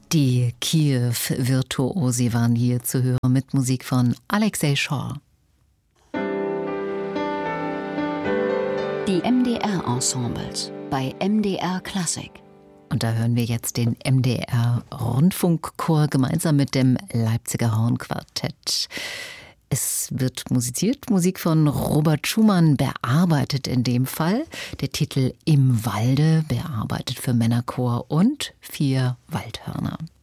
Die Kiew-Virtuosi waren hier zu hören mit Musik von Alexei Shaw. Die MDR-Ensembles bei MDR Klassik. Und da hören wir jetzt den MDR-Rundfunkchor gemeinsam mit dem Leipziger Hornquartett. Es wird musiziert, Musik von Robert Schumann, bearbeitet in dem Fall. Der Titel Im Walde, bearbeitet für Männerchor und 4 Waldhörner.